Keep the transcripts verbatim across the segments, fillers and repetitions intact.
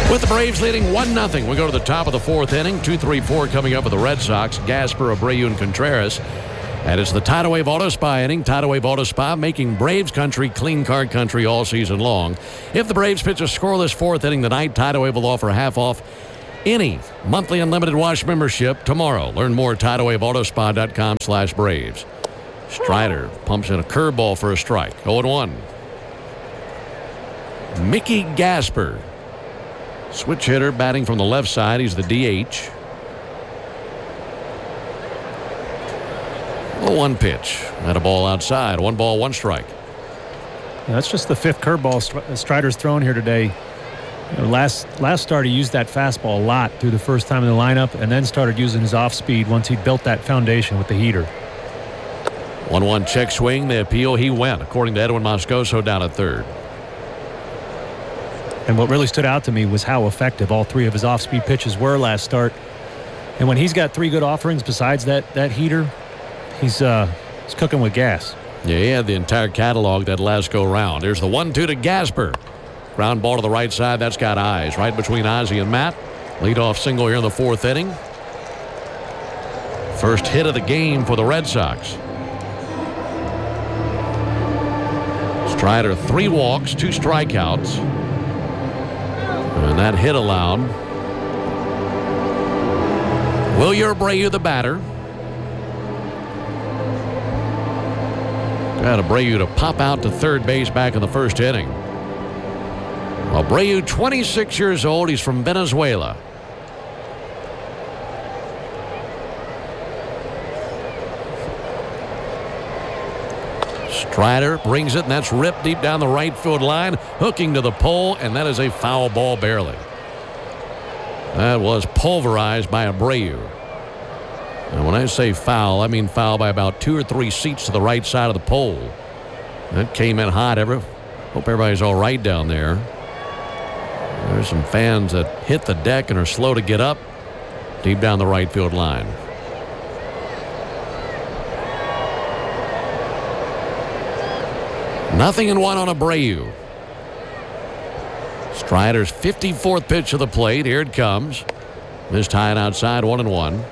With the Braves leading one nothing, we go to the top of the fourth inning. two three four coming up with the Red Sox. Gasper, Abreu, and Contreras. And it's the Tidal Wave Auto Spa inning. Tidal Wave Auto Spa making Braves country clean car country all season long. If the Braves pitch a scoreless fourth inning tonight, Tidal Wave will offer half off any monthly unlimited wash membership tomorrow. Learn more at tidal wave auto spa dot com slash Braves. Strider pumps in a curveball for a strike. oh and one. Mickey Gasper. Switch hitter batting from the left side. He's the D H. oh one pitch. Had a ball outside. One ball, one strike. Yeah, that's just the fifth curveball Str- Strider's thrown here today. You know, last last start he used that fastball a lot through the first time in the lineup, and then started using his off speed once he built that foundation with the heater. one one check swing. The appeal. He went, according to Edwin Moscoso, down at third. And what really stood out to me was how effective all three of his off-speed pitches were last start. And when he's got three good offerings besides that that heater, he's uh, he's cooking with gas. Yeah, he had the entire catalog that last go round. There's the one two to Gasper. Ground ball to the right side. That's got eyes right between Ozzie and Matt. Leadoff single here in the fourth inning. First hit of the game for the Red Sox. Strider, three walks, two strikeouts. And that hit allowed. Wilyer Abreu, the batter. Got Abreu to pop out to third base back in the first inning. Abreu, twenty-six years old. He's from Venezuela. Strider brings it, and that's ripped deep down the right field line, hooking to the pole, and that is a foul ball barely. That was pulverized by Abreu. And when I say foul, I mean foul by about two or three seats to the right side of the pole. That came in hot. Ever, hope everybody's all right down there. There's some fans that hit the deck and are slow to get up deep down the right field line. Nothing in one on Abreu. Strider's fifty-fourth pitch of the plate. Here it comes. This time outside, one and one.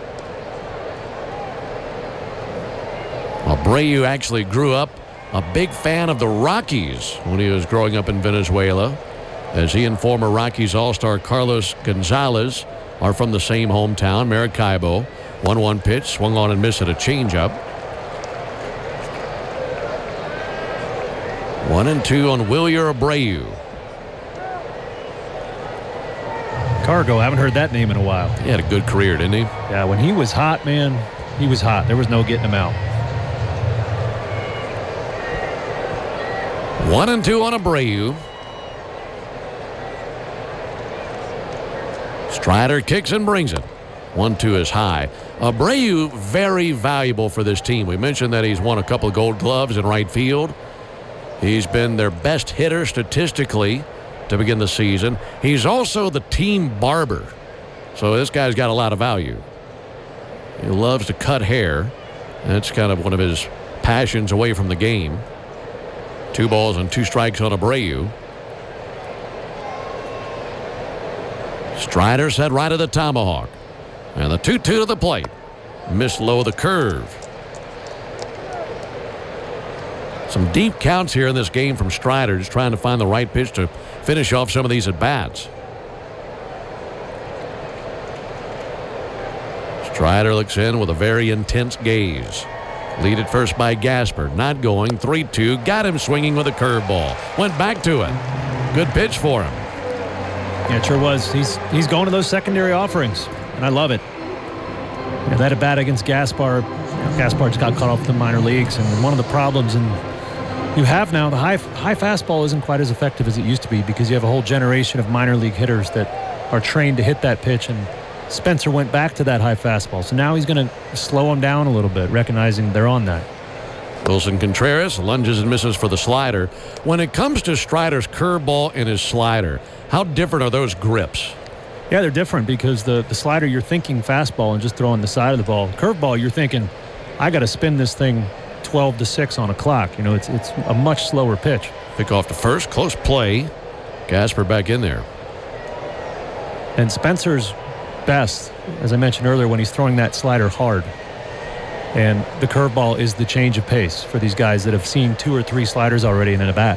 Abreu actually grew up a big fan of the Rockies when he was growing up in Venezuela, as he and former Rockies All-Star Carlos Gonzalez are from the same hometown, Maracaibo. one one pitch, swung on and missed at a changeup. One and two on Wilyer Abreu. Cargo, haven't heard that name in a while. He had a good career, didn't he? Yeah, when he was hot, man, he was hot. There was no getting him out. One and two on Abreu. Strider kicks and brings it. One two is high. Abreu, very valuable for this team. We mentioned that he's won a couple of gold gloves in right field. He's been their best hitter statistically to begin the season. He's also the team barber. So this guy's got a lot of value. He loves to cut hair. That's kind of one of his passions away from the game. Two balls and two strikes on Abreu. Strider set right at the tomahawk. And the two two to the plate. Missed low the curve. Some deep counts here in this game from Strider, just trying to find the right pitch to finish off some of these at-bats. Strider looks in with a very intense gaze. Lead at first by Gasper. Not going. three two. Got him swinging with a curveball. Went back to it. Good pitch for him. Yeah, it sure was. He's he's going to those secondary offerings, and I love it. Yeah, that at bat against Gaspar, you know, Gaspar just got caught off the minor leagues, and one of the problems and you have now, the high high fastball isn't quite as effective as it used to be because you have a whole generation of minor league hitters that are trained to hit that pitch, and Spencer went back to that high fastball. So now he's going to slow him down a little bit, recognizing they're on that. Wilson Contreras lunges and misses for the slider. When it comes to Strider's curveball and his slider, how different are those grips? Yeah, they're different because the, the slider, you're thinking fastball and just throwing the side of the ball. Curveball, you're thinking, I got to spin this thing twelve to six on a clock. You know, it's it's a much slower pitch. Pick off to first. Close play. Gasper back in there. And Spencer's best, as I mentioned earlier, when he's throwing that slider hard. And the curveball is the change of pace for these guys that have seen two or three sliders already in a bat.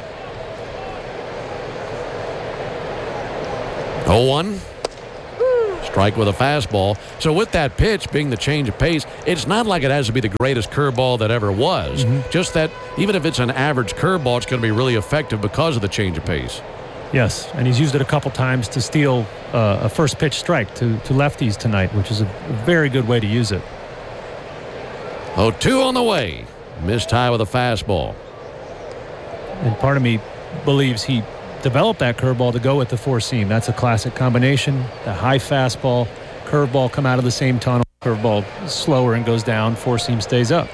oh one. Strike with a fastball. So with that pitch being the change of pace, it's not like it has to be the greatest curveball that ever was. Mm-hmm. Just that even if it's an average curveball, it's going to be really effective because of the change of pace. Yes, and he's used it a couple times to steal uh, a first pitch strike to, to lefties tonight, which is a, a very good way to use it. oh two on the way. Missed high with a fastball. And part of me believes he developed that curveball to go with the four seam. That's a classic combination. The high fastball, curveball come out of the same tunnel. Curveball slower and goes down. Four seam stays up.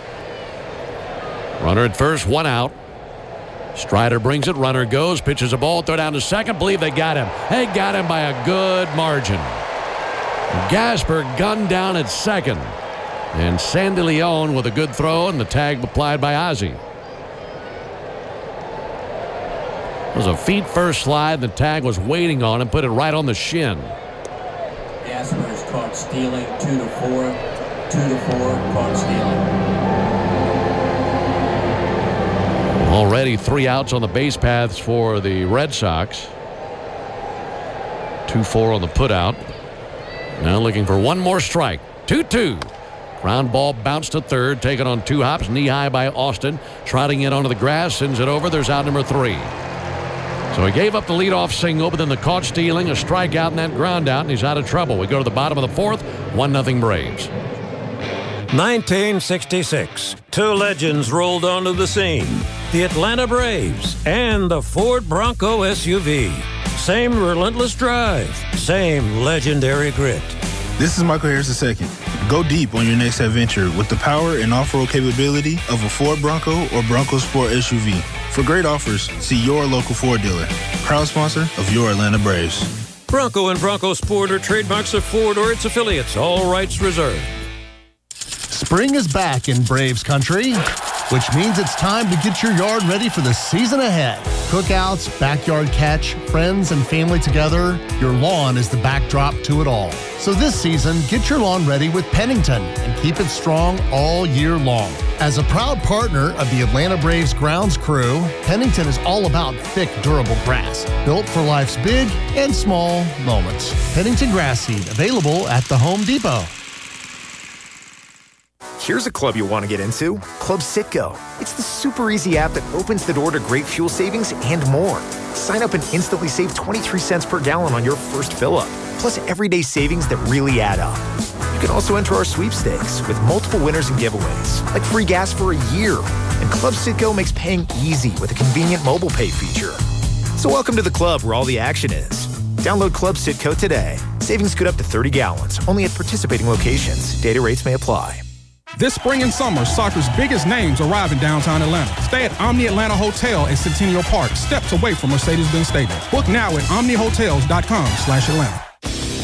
Runner at first, one out. Strider brings it. Runner goes. Pitches a ball. Throw down to second. Believe they got him. They got him by a good margin. Gasper gunned down at second. And Sandy Leon with a good throw and the tag applied by Ozzie. It was a feet first slide. The tag was waiting on him. Put it right on the shin. Gasper is caught stealing. Two to four. Two to four. Caught stealing. Already three outs on the base paths for the Red Sox. two four on the putout. Now looking for one more strike. two two. Ground ball bounced to third. Taken on two hops. Knee high by Austin. Trotting in onto the grass. Sends it over. There's out number three. So he gave up the leadoff single, but then the caught stealing, a strikeout, and that ground out, and he's out of trouble. We go to the bottom of the fourth. one nothing Braves. nineteen sixty-six. Two legends rolled onto the scene. The Atlanta Braves and the Ford Bronco S U V. Same relentless drive. Same legendary grit. This is Michael Harris the second. Go deep on your next adventure with the power and off-road capability of a Ford Bronco or Bronco Sport S U V. For great offers, see your local Ford dealer. Proud sponsor of your Atlanta Braves. Bronco and Bronco Sport are trademarks of Ford or its affiliates. All rights reserved. Spring is back in Braves country, which means it's time to get your yard ready for the season ahead. Cookouts, backyard catch, friends and family together, your lawn is the backdrop to it all. So this season, get your lawn ready with Pennington and keep it strong all year long. As a proud partner of the Atlanta Braves grounds crew, Pennington is all about thick, durable grass, built for life's big and small moments. Pennington grass seed, available at the Home Depot. Here's a club you'll want to get into, Club Citgo. It's the super easy app that opens the door to great fuel savings and more. Sign up and instantly save twenty-three cents per gallon on your first fill-up, plus everyday savings that really add up. You can also enter our sweepstakes with multiple winners and giveaways, like free gas for a year. And Club Citgo makes paying easy with a convenient mobile pay feature. So welcome to the club where all the action is. Download Club Citgo today. Savings could up to thirty gallons, only at participating locations. Data rates may apply. This spring and summer, soccer's biggest names arrive in downtown Atlanta. Stay at Omni Atlanta Hotel at Centennial Park, steps away from Mercedes-Benz Stadium. Book now at omni hotels dot com slash Atlanta.